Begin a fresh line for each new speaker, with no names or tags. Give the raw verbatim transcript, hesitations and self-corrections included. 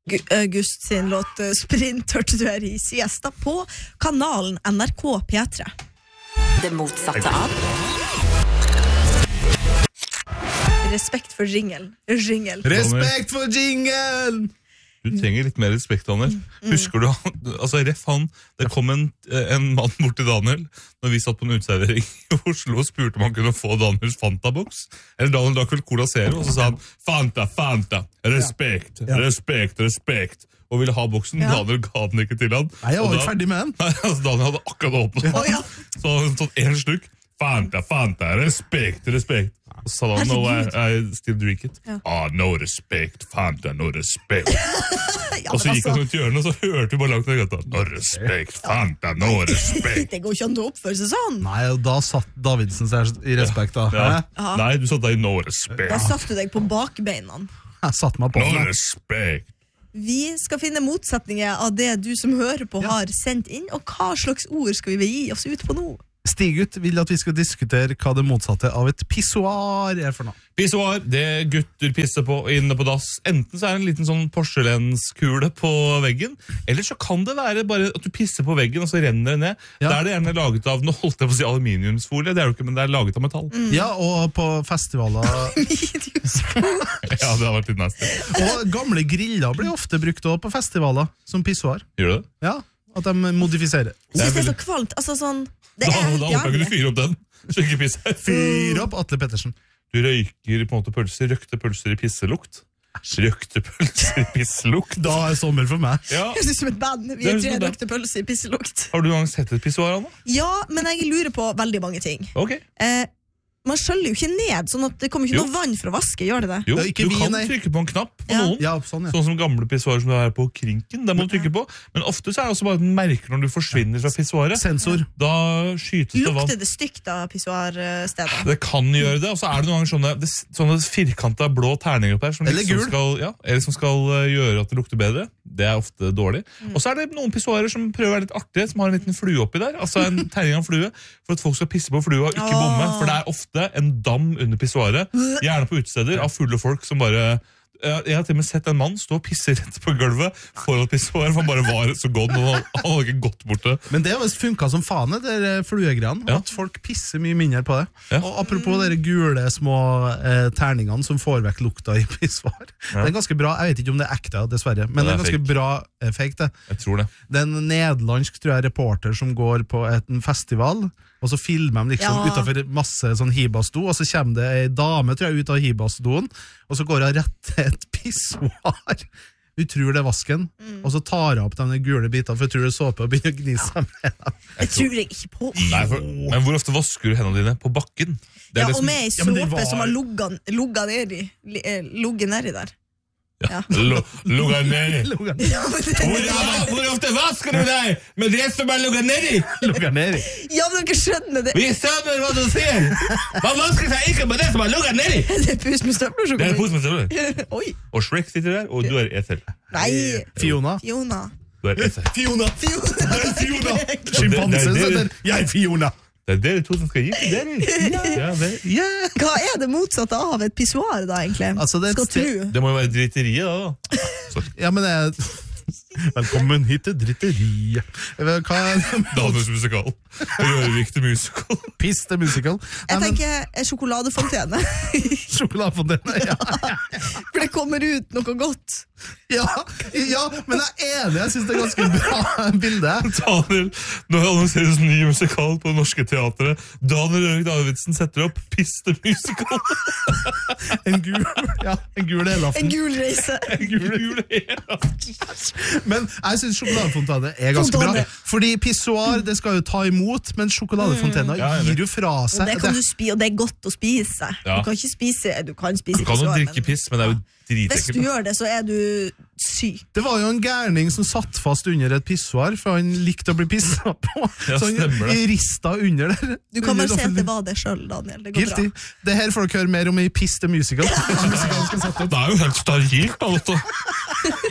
August sin låt Sprint hørte du her i Siesta på kanalen N R K P tre.
Det motsatte av
Respekt for jingle. Jingle.
Respekt for jingle!
Du trenger litt mer respekt, Daniel. Husker du, altså ref han, det kom en, en mann bort til Daniel, når vi satt på en utservering i Oslo, og spurte om han kunne få Daniels Fanta-boks. Eller Daniel drakk vel Cola Zero, og så sa han, Fanta, Fanta, respekt, ja. respekt, respekt. Og ville ha boksen, ja. Daniel ga den ikke til han.
Nei, jeg var ikke
da,
ferdig med den.
Nei, altså Daniel hadde akkurat åpnet.
Oh, ja.
Så han sånn en stykk, Fanta, Fanta, respekt, respekt. Og så sa han, no, I, I still drink it. Ja. Ah, no respect, Fanta, no respect. ja, og så gikk han ut i hjørnet, og så hørte vi bare langt i gata. No respect, Fanta, no respect.
Det går ikke an å oppføre seg sånn.
Nei, og da satt Davidsen seg i respekt da.
Ja. Ja. Nei, du satt deg i no respect.
Da satt du deg på bakbeina.
Jeg satt meg på
no
den.
respect.
Vi skal finne motsetninger av det du som hører på
ja.
har sendt inn, og hva slags ord skal vi gi oss ut på nå?
Stiggut vil at vi skal diskutere hva det motsatte av et pissoar er for noe.
Pissoar, det gutter pisser på inne på dass. Enten så er det en liten sånn porselenskule på veggen, eller så kan det være bare at du pisser på veggen, og så renner det ned.
Ja.
Der er det gjerne laget av, nå holdt jeg på å si aluminiumsfolie, det er det jo ikke, men det er laget av metall.
Mm. Ja, og på festivaler...
ja, det har vært litt nasty.
Og gamle griller blir ofte brukt også på festivaler, som pissoar.
Gjør det?
Ja, at de modifiserer.
Jeg synes det er så kvalmt, altså sånn... Det
da
er
da håper jeg ikke du fyrer opp den. Så ikke pisser.
Fyr opp Atle Pettersen.
Du røyker på en måte pølser, røkte pølser i pisselukt. Røkte pølser i pisselukt.
Da er sommer for meg.
Ja.
Jeg synes som et band, vi er tre røkte pølser i pisselukt.
Har du noen gang sett et pissoar, Anna?
Ja, men jeg lurer på veldig mange ting.
Ok.
Eh, man skjøller jo ikke ned, sånn at det kommer ikke
Jo.
noe vann fra å vaske, gjør det det?
Jo,
Ja, ikke
du
vi,
kan
nei.
trykke på en knapp på
Ja.
noen.
Ja, sånn, ja.
Sånn som gamle pissoarer som du har på krinken, der må du trykke på. Men ofte så er det også bare at den merker når du forsvinner fra pissoaret.
Sensor.
Da skytes det vann.
Lukter det stygt av pissoarstedet?
Det kan gjøre det, og så er det noen ganger sånne, det, sånne firkanta blå terninger opp der, som
Eller
liksom
gul.
skal, ja, eller som skal uh, gjøre at det lukter bedre. Det er ofte dårlig. Og så er det noen pissoarer som prøver å være litt artige, som har en liten flue oppi der, altså en terning av flue, for at folk skal pisse på flua og ikke
Åh.
bomme, for det er ofte en dam under pissoaret, gjerne på utesteder, av fulle folk som bare... Jeg har til og med sett en mann stå og pisse rett på gulvet foran pissoar, for han bare var så god, og han han hadde ikke gått bort det.
Men det har visst funket som faen, det der fluegreiene,
Ja.
at folk pisser mye mindre på det.
Ja.
Og apropos de gule små eh, terningene som får vekk lukta i pissoar. Det er ganske bra, jeg vet ikke om det er ekte, dessverre, men
Ja,
det er
det er
ganske
fake.
bra eh, fake det.
Jeg tror det.
Det er en nederlandsk, tror jeg, reporter som går på et, en festival, og så filmer de liksom
Ja.
utenfor masse sånn hibasto, og så kommer det en dame, tror jeg, ut av hibastoen, og så går hun rett til et pissoar. Hun tror det er vasken, og så tar hun opp de gule bitene, for hun tror det er såpe, og begynner å gnise seg med dem.
Det tror jeg ikke på.
Nei, for, men hvor ofte vasker du hendene dine? På bakken? Det er
Ja,
det
og
som-
med ei
Ja, men det
såpe
var-
som har lugget, lugget nedi, li- eh, lugget nedi der. Ja.
Lo- Lugga nedi.
Lugger
Ja, men det-
Hvor, hvor ofte vasker du deg med det som er lugga nedi?
lugger ned i.
ja, men dere skjønner det.
Vi skjønner hva du sier! Man vasker seg ikke med det som er lugga nedi!
Det er pus med støvler som
Det er
kommer
pose med støvler.
Oi,
Og Shrek sitter der, og du er Ethel.
nei.
Fiona.
Fiona.
Du er Ethel.
Fiona!
Fiona.
Fiona!
Det-
Schimpansen
det- det-
heter jeg Fiona!
Det er dere to som skal gifte dere. Ja, det, ja.
Hva er det motsatte av et pissoar da, egentlig?
Altså, det er et
Skal
sted-
tro.
Det må jo være driteriet, da. Sorry.
Ja, men jeg... Velkommen hit til dritteriet. Hva er det?
Dagens musikal. Rørviktig musikal.
Piss til musical.
Jeg
Nei, men
tenker eh, sjokoladefontene.
sjokoladefontene, ja.
For det kommer ut noe godt.
Ja, ja, men jeg er enig, jeg synes det er ganske bra bilde.
Daniel, nå annonseres en ny musikal på det Norske Teatret. Daniel Rørik Davidsen setter opp Piss the Musical.
En gul, ja, en gul
En
helaften.
gul reise.
Gule, gule helaften.
Men jeg synes sjokoladefontene er ganske bra.
Fontane.
Fordi pissoar, det skal jo ta imot, men sjokoladefontener
Ja, jeg vet.
gir jo fra
Og
seg.
det kan du spi, og det er godt å spise.
Ja.
Du kan ikke spise, du kan spise
Du kan jo
pissoar,
drikke
men
piss, men det er jo
hvis du
dritekkelt.
gjør det, så er du syk.
Det var jo en gærning som satt fast under et pissoar, for han likte å bli pisset på.
Ja,
så han
stemmer det.
rista under der.
Du kan
Under
vel si at
offentlig-
det var det selv, Daniel. Det går
Guilty.
bra.
Det her får dere høre mer om i Piss the Musical. Musical skal sette opp.
Det er jo helt sterilt, da, vet du.